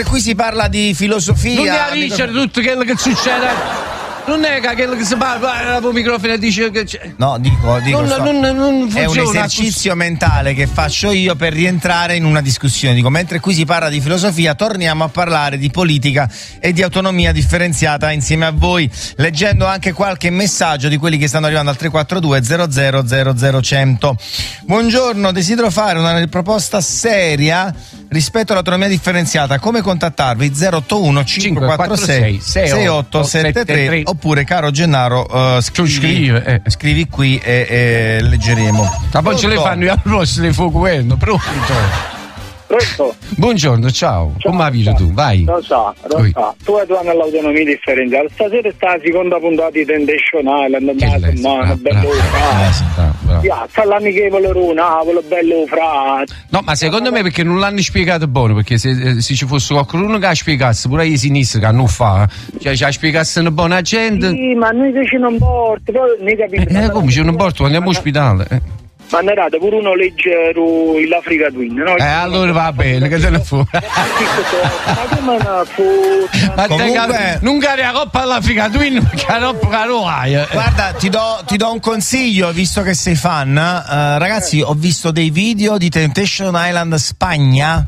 mentre qui si parla di filosofia. Non è Richard tutto quello che succede. Non è che quello che si parla il microfono e dice che c'è. No, dico non è un esercizio mentale che faccio io per rientrare in una discussione. Dico, mentre qui si parla di filosofia, torniamo a parlare di politica e di autonomia differenziata insieme a voi, leggendo anche qualche messaggio di quelli che stanno arrivando al 342 00 100. Buongiorno, desidero fare una proposta seria rispetto all'autonomia differenziata. Come contattarvi? 081 546 6873 oppure caro Gennaro, scrivi qui e leggeremo. Ma poi ce le fanno io al posto di fuoco governo. Pronto? Buongiorno, ciao. Come avvisi tu? Vai. Rosa, tu hai dato l'autonomia differenziata. Stasera sta la seconda puntata di Temptation Island, bello sta l'amichevole Napoli, bello fra. No, ma secondo me perché non l'hanno spiegato buono, perché se ci fosse qualcuno che la spiegasse, pure i sinistra che non fa, cioè ci spiegasse una buona gente. Sì, ma noi se ci non porti, poi ne capisco. Come ci non porto? Andiamo all'ospedale. Ma ne rate pure uno leggero l'Africa Twin, no? Allora va bene, che te ne fu. Ma come ne fu? Ma comunque non cari la coppa all'Africa Twin perché la coppa lo hai. Guarda, ti do un consiglio, visto che sei fan. Ragazzi, ho visto dei video di Temptation Island Spagna.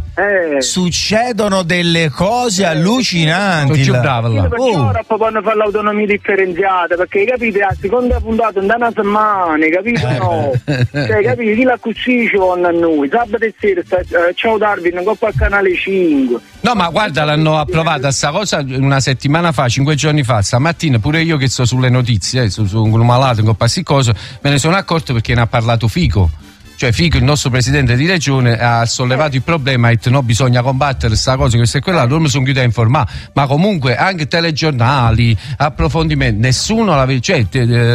Succedono delle cose allucinanti. Sono più bravo là. Perché ora quando fa l'autonomia differenziata, perché capite, a seconda puntata in una settimana, capite? No? Capite, chi la cuccisce con noi sabato e sera ciao Darwin un po' al canale 5. No, ma guarda, l'hanno approvata sta cosa una settimana fa, 5 giorni fa. Stamattina pure io che sto sulle notizie, sono un malato, un po' qualcosa, me ne sono accorto perché ne ha parlato Fico. Cioè Fico, il nostro presidente di regione, ha sollevato il problema, ha detto no, bisogna combattere questa cosa, questo e quella, loro mi sono chiuso a informare, ma comunque anche telegiornali, approfondimenti, nessuno l'aveva, cioè,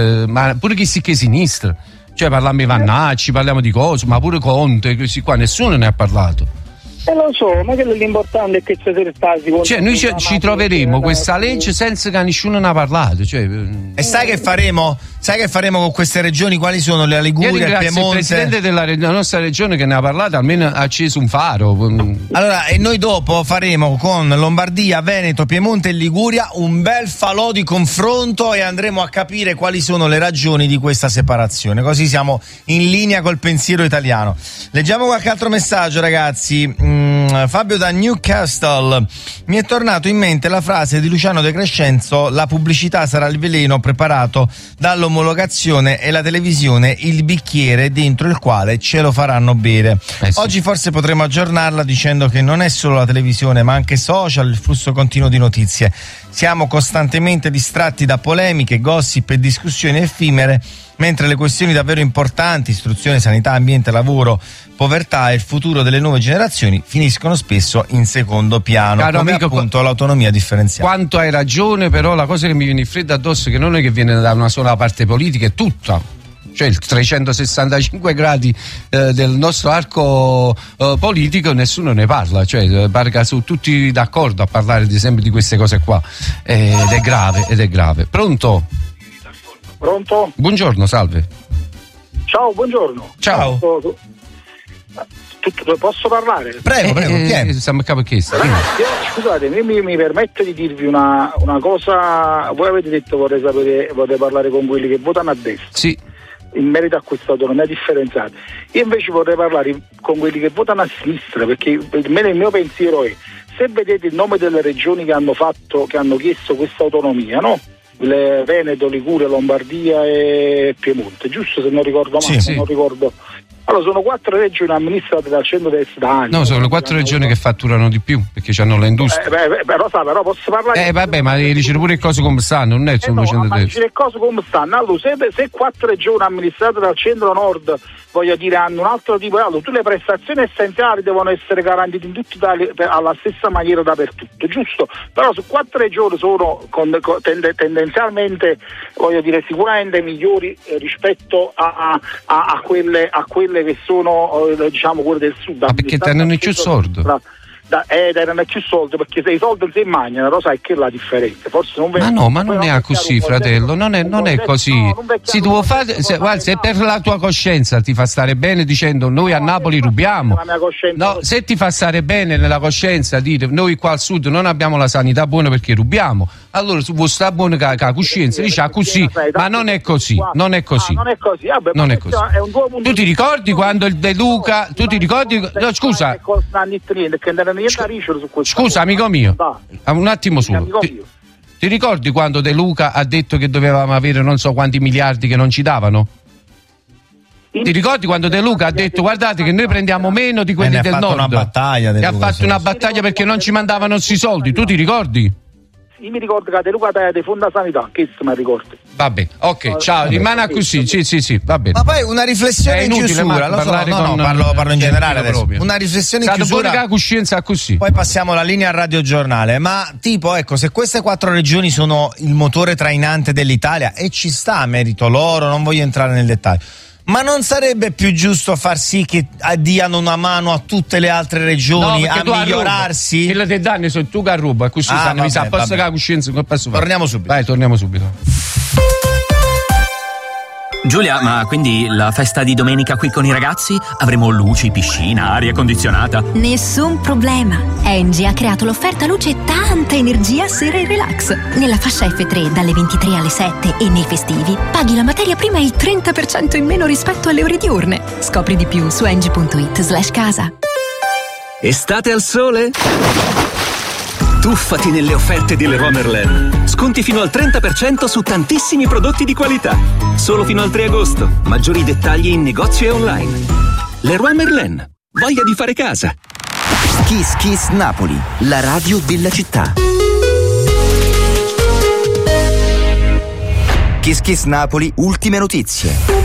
ma pure chi si che sinistra. Cioè parliamo di Vannacci, parliamo di cose, ma pure Conte, questi qua, nessuno ne ha parlato. Lo so, ma quello l'importante è che stasera sta secondo. Cioè noi ci troveremo questa legge senza che nessuno ne ha parlato. Cioè, e sai che faremo? Sai che faremo con queste regioni? Quali sono? La Liguria, il Piemonte? Il presidente della nostra regione che ne ha parlato, almeno ha acceso un faro. Allora, e noi dopo faremo con Lombardia, Veneto, Piemonte e Liguria un bel falò di confronto e andremo a capire quali sono le ragioni di questa separazione. Così siamo in linea col pensiero italiano. Leggiamo qualche altro messaggio, ragazzi. Fabio da Newcastle: mi è tornato in mente la frase di Luciano De Crescenzo: la pubblicità sarà il veleno preparato dall'omologazione e la televisione il bicchiere dentro il quale ce lo faranno bere. Sì. Oggi forse potremo aggiornarla dicendo che non è solo la televisione ma anche social, il flusso continuo di notizie. Siamo costantemente distratti da polemiche, gossip e discussioni effimere, mentre le questioni davvero importanti, istruzione, sanità, ambiente, lavoro, povertà e il futuro delle nuove generazioni finiscono spesso in secondo piano, caro come amico, appunto l'autonomia differenziata. Quanto hai ragione, però la cosa che mi viene fredda addosso è che non è che viene da una sola parte politica, è tutta. Cioè il 365 gradi del nostro arco politico, nessuno ne parla, cioè pare che sono tutti d'accordo a parlare ad esempio di queste cose qua, ed è grave. Pronto? Pronto? Buongiorno, salve. Ciao, buongiorno. Ciao. Posso parlare? Prego, chi è? Siamo a capo chiesto. Scusate, mi permetto di dirvi una cosa. Voi avete detto vorrei parlare con quelli che votano a destra. Sì. In merito a questa autonomia differenziata. Io invece vorrei parlare con quelli che votano a sinistra, perché il mio pensiero è: se vedete il nome delle regioni che hanno chiesto questa autonomia, no? Le Veneto, Liguria, Lombardia e Piemonte, giusto, se non ricordo male, sì. Non ricordo. Allora sono 4 regioni amministrate dal centro-destra da anni. No, sono le 4 regioni che fatturano di più perché hanno le industrie. Però posso parlare. Vabbè, ma devi dire pure le cose come stanno, non è solo ma dici le cose come stanno. Allora, se 4 regioni amministrate dal centro-nord, voglio dire, hanno un altro tipo di allora, tutte le prestazioni essenziali devono essere garantite in tutta Italia alla stessa maniera dappertutto, giusto? Però su 4 regioni sono tendenzialmente, voglio dire, sicuramente migliori rispetto a quelle che sono diciamo quelle del sud. Ma perché te non è più sordo? erano più soldi, perché se i soldi non si mangiano, lo sai che è la differenza. Forse non ma non è così, fratello, non è così. Si devo fare, se per la tua coscienza ti fa stare bene dicendo noi a Napoli rubiamo, no, se ti fa stare bene nella coscienza dire noi qua al sud non abbiamo la sanità buona perché rubiamo, allora su vuoi stare buono con la coscienza, dici così, ma non è così, non è così. Non è così. Tu ti ricordi quando il De Luca, no, scusa, amico mio, un attimo solo. Ti ricordi quando De Luca ha detto che dovevamo avere non so quanti miliardi che non ci davano? Ti ricordi quando De Luca ha detto guardate che noi prendiamo meno di quelli del nord? E ha fatto una battaglia perché non ci mandavano questi soldi, tu ti ricordi? Io mi ricordo che De Luca taglia di fondo sanità, che mi ricordi. Va bene, ok, ciao, rimane così, sì, va bene. Ma poi una riflessione in chiusura, parlo in generale adesso. Una riflessione in chiusura. La coscienza così. Poi passiamo la linea al radiogiornale, ma tipo, ecco, se queste 4 regioni sono il motore trainante dell'Italia e ci sta a merito loro, non voglio entrare nel dettaglio. Ma non sarebbe più giusto far sì che diano una mano a tutte le altre regioni a migliorarsi? Il te danni sono tu che ruba, così mi sa, posso che la coscienza non posso fare. Torniamo subito. Vai, torniamo subito. Giulia, ma quindi la festa di domenica qui con i ragazzi? Avremo luci, piscina, aria condizionata? Nessun problema. Engie ha creato l'offerta luce e tanta energia sera e relax. Nella fascia F3 dalle 23 alle 7 e nei festivi paghi la materia prima il 30% in meno rispetto alle ore diurne. Scopri di più su engie.it/casa. Estate al sole? Tuffati nelle offerte di Leroy Merlin. Sconti fino al 30% su tantissimi prodotti di qualità. Solo fino al 3 agosto. Maggiori dettagli in negozio e online. Leroy Merlin. Voglia di fare casa. Kiss Kiss Napoli, la radio della città. Kiss Kiss Napoli, ultime notizie.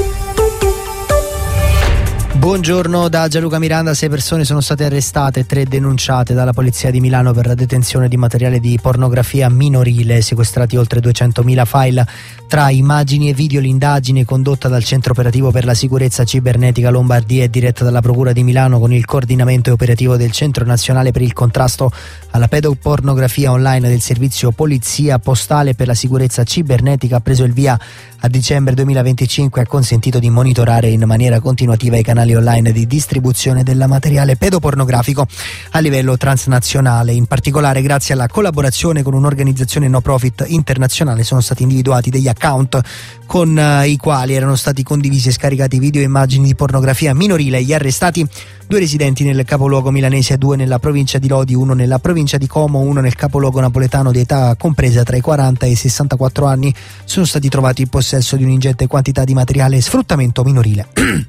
Buongiorno da Gianluca Miranda. 6 persone sono state arrestate, 3 denunciate dalla Polizia di Milano per la detenzione di materiale di pornografia minorile, sequestrati oltre 200.000 file tra immagini e video. L'indagine condotta dal Centro Operativo per la Sicurezza Cibernetica Lombardia è diretta dalla Procura di Milano con il coordinamento operativo del Centro Nazionale per il Contrasto alla Pedopornografia Online del Servizio Polizia Postale per la Sicurezza Cibernetica. Ha preso il via a dicembre 2025 e ha consentito di monitorare in maniera continuativa i canali online di distribuzione del materiale pedopornografico a livello transnazionale. In particolare, grazie alla collaborazione con un'organizzazione no profit internazionale, sono stati individuati degli account con i quali erano stati condivisi e scaricati video e immagini di pornografia minorile. Gli arrestati, 2 residenti nel capoluogo milanese, 2 nella provincia di Lodi, 1 nella provincia di Como, 1 nel capoluogo napoletano, di età compresa tra i 40 e i 64 anni, sono stati trovati in possesso di un'ingente quantità di materiale sfruttamento minorile.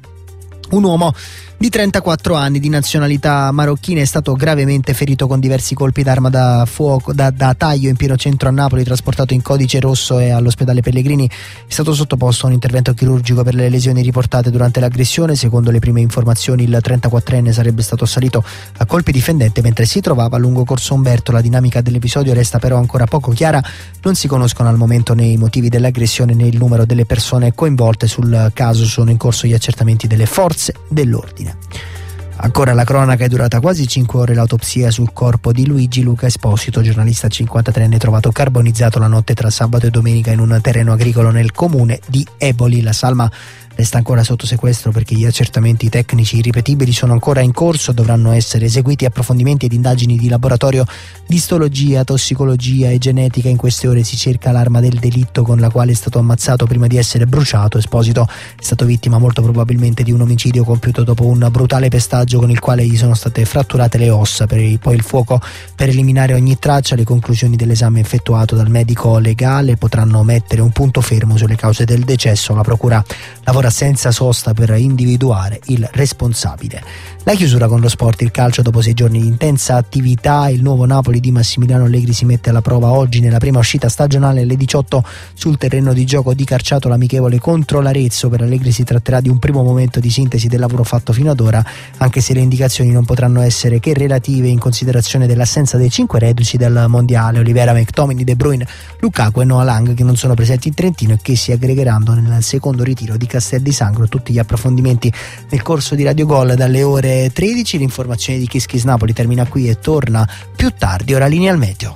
Un uomo di 34 anni di nazionalità marocchina è stato gravemente ferito con diversi colpi d'arma da fuoco da taglio in pieno centro a Napoli, trasportato in codice rosso e all'ospedale Pellegrini. È stato sottoposto a un intervento chirurgico per le lesioni riportate durante l'aggressione. Secondo le prime informazioni, il 34enne sarebbe stato assalito a colpi di fendente mentre si trovava lungo Corso Umberto. La dinamica dell'episodio resta però ancora poco chiara. Non si conoscono al momento né i motivi dell'aggressione né il numero delle persone coinvolte. Sul caso sono in corso gli accertamenti delle forze dell'ordine. Ancora la cronaca: è durata quasi 5 ore l'autopsia sul corpo di Luigi Luca Esposito, giornalista 53enne trovato carbonizzato la notte tra sabato e domenica in un terreno agricolo nel comune di Eboli. La salma resta ancora sotto sequestro perché gli accertamenti tecnici irripetibili sono ancora in corso. Dovranno essere eseguiti approfondimenti ed indagini di laboratorio di istologia, tossicologia e genetica. In queste ore si cerca l'arma del delitto con la quale è stato ammazzato prima di essere bruciato. Esposito è stato vittima molto probabilmente di un omicidio compiuto dopo un brutale pestaggio con il quale gli sono state fratturate le ossa. Poi il fuoco per eliminare ogni traccia. Le conclusioni dell'esame effettuato dal medico legale potranno mettere un punto fermo sulle cause del decesso. La procura lavora senza sosta per individuare il responsabile. La chiusura con lo sport, il calcio. Dopo 6 giorni di intensa attività, il nuovo Napoli di Massimiliano Allegri si mette alla prova oggi nella prima uscita stagionale alle 18 sul terreno di gioco di Carciato, l'amichevole contro l'Arezzo. Per Allegri si tratterà di un primo momento di sintesi del lavoro fatto fino ad ora, anche se le indicazioni non potranno essere che relative in considerazione dell'assenza dei 5 reduci del mondiale: Olivera, McTominay, De Bruyne, Lukaku e Noah Lang, che non sono presenti in Trentino e che si aggregheranno nel secondo ritiro di Castelnuovo Castel di Sangro. Tutti gli approfondimenti nel corso di Radio Gol dalle ore 13. L'informazione di Kiss Kiss Napoli termina qui e torna più tardi. Ora linea al meteo.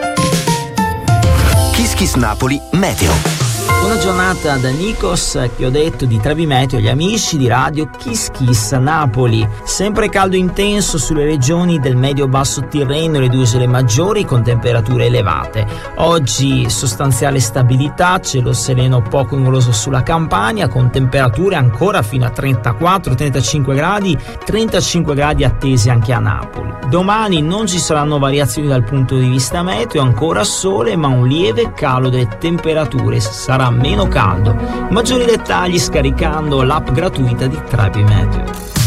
Kiss Kiss Napoli Meteo. Buona giornata da Nikos, che ho detto di Trebi Meteo agli amici di Radio Kiss Kiss Napoli. Sempre caldo intenso sulle regioni del medio-basso Tirreno e le due isole maggiori con temperature elevate. Oggi sostanziale stabilità, cielo sereno poco nuvoloso sulla Campania con temperature ancora fino a 34-35 gradi, 35 gradi attesi anche a Napoli. Domani non ci saranno variazioni dal punto di vista meteo, ancora sole ma un lieve calo delle temperature, sarà meno caldo. Maggiori dettagli scaricando l'app gratuita di Trebi Meteo.